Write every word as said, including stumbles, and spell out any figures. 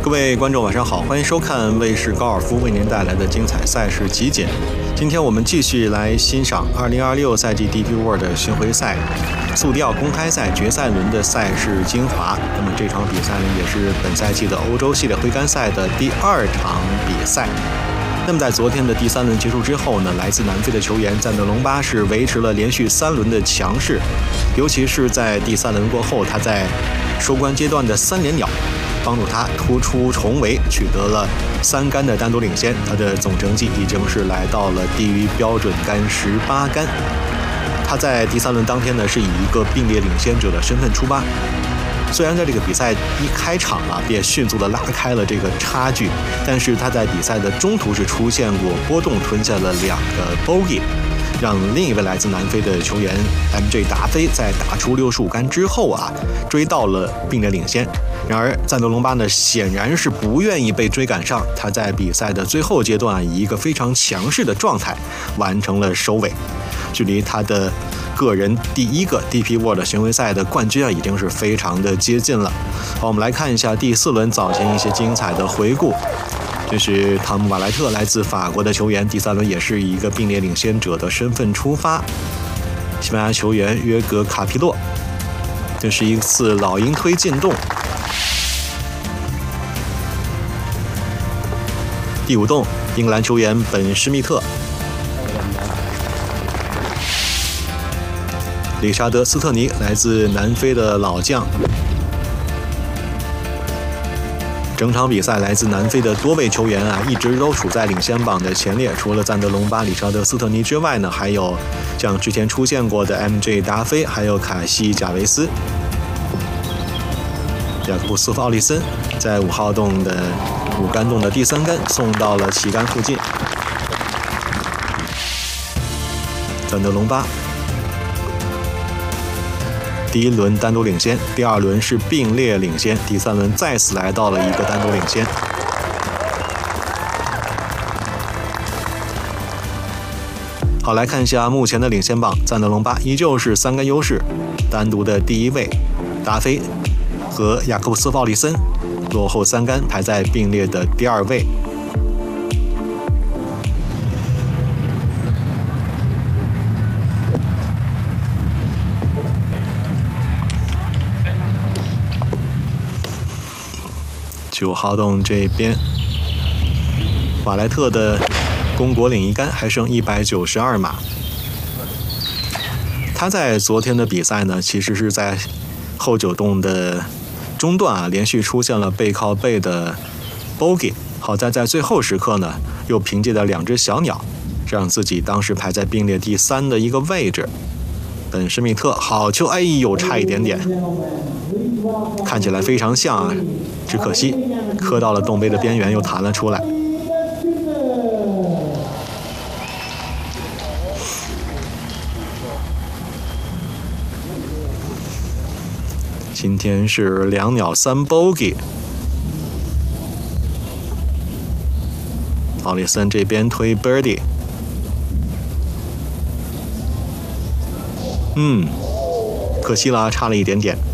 各位观众晚上好，欢迎收看卫视高尔夫为您带来的精彩赛事集锦。今天我们继续来欣赏二零二六赛季 D P World 巡回赛速钓公开赛决赛轮的赛事精华。那么这场比赛呢，也是本赛季的欧洲系列挥杆赛的第二场比赛。那么在昨天的第三轮结束之后呢，来自南非的球员赞德隆巴是维持了连续三轮的强势，尤其是在第三轮过后，他在收官阶段的三连鸟帮助他突出重围，取得了三杆的单独领先，他的总成绩已经是来到了低于标准杆十八杆。他在第三轮当天呢，是以一个并列领先者的身份出发。虽然在这个比赛一开场啊，便迅速的拉开了这个差距，但是他在比赛的中途是出现过波动，吞下了两个 bogey， 让另一位来自南非的球员 M J 达菲在打出六十五杆之后啊，追到了并列领先。然而赞德隆巴呢，显然是不愿意被追赶上，他在比赛的最后阶段以一个非常强势的状态完成了收尾，距离他的个人第一个 D P World 巡回赛的冠军啊，已经是非常的接近了。好，我们来看一下第四轮早前一些精彩的回顾。这是汤姆·瓦莱特，来自法国的球员，第三轮也是以一个并列领先者的身份出发。西班牙球员约格·卡皮洛，这是一次老鹰推进洞。第五洞，英格兰球员本·施密特。理查德·斯特尼，来自南非的老将。整场比赛，来自南非的多位球员啊，一直都处在领先榜的前列。除了赞德隆巴、理查德·斯特尼之外呢，还有像之前出现过的 M J 达菲，还有卡西·贾维斯、雅克布斯·奥利森，在五号洞的五杆洞的第三杆送到了旗杆附近。赞德隆巴第一轮单独领先，第二轮是并列领先，第三轮再次来到了一个单独领先。好，来看一下目前的领先榜，赞德隆巴依旧是三杆优势，单独的第一位，达菲和雅克布斯·鲍利森落后三杆，排在并列的第二位。九号洞这边，瓦莱特的公果岭一杆还剩一百九十二码。他在昨天的比赛呢，其实是在后九洞的中段啊，连续出现了背靠背的 bogey， 好在在最后时刻呢，又凭借着两只小鸟，让自己当时排在并列第三的一个位置。本·施密特好球，哎呦，差一点点，看起来非常像啊，只可惜磕到了洞杯的边缘，又弹了出来。今天是两鸟三 bogey， 奥利森这边推 birdie， 嗯，可惜了，差了一点点。